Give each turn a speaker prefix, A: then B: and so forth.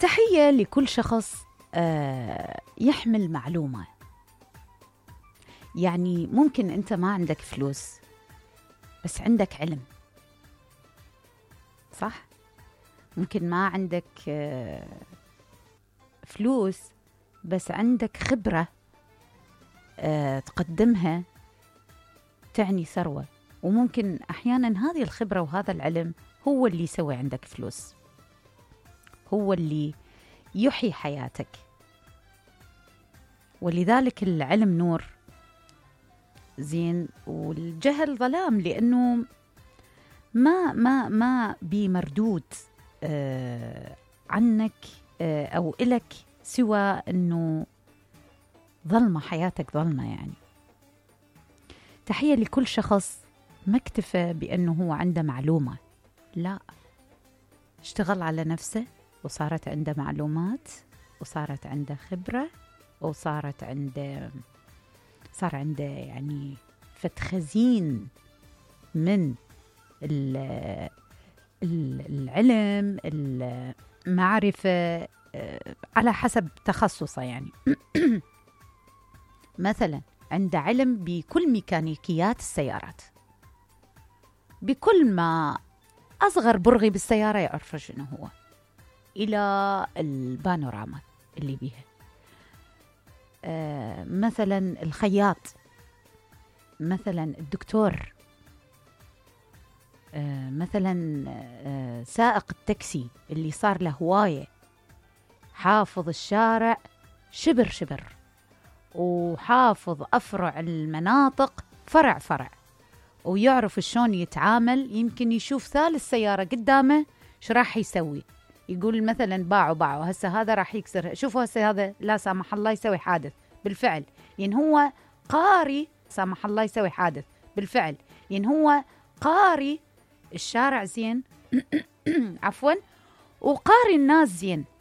A: تحية لكل شخص يحمل معلومة. يعني ممكن أنت ما عندك فلوس بس عندك علم، صح؟ ممكن ما عندك فلوس بس عندك خبرة تقدمها تعني ثروة. وممكن أحيانا هذه الخبرة وهذا العلم هو اللي يسوي عندك فلوس، هو اللي يحيي حياتك. ولذلك العلم نور زين والجهل ظلام، لأنه ما بمردود عنك أو إلك سوى أنه ظلمة، حياتك ظلمة. يعني تحية لكل شخص ما اكتفى بأنه هو عنده معلومة، لا، اشتغل على نفسه وصارت عنده معلومات وصارت عنده خبرة وصار عنده يعني خزين من العلم، المعرفة، على حسب تخصصه. يعني مثلا عنده علم بكل ميكانيكيات السيارات، بكل ما أصغر برغي بالسيارة يعرف شنو هو، إلى البانوراما اللي بيها. مثلا الخياط، مثلا الدكتور، مثلا سائق التاكسي اللي صار له هواية، حافظ الشارع شبر شبر، وحافظ أفرع المناطق فرع فرع، ويعرف شلون يتعامل. يمكن يشوف ثالث سيارة قدامه شو راح يسوي، يقول مثلا باعوا هسه هذا راح يكسر، شوفوا هسه هذا لا سامح الله يسوي حادث بالفعل، يعني هو قاري، سامح الله يسوي حادث بالفعل، يعني هو قاري الشارع زين عفوا، وقاري الناس زين.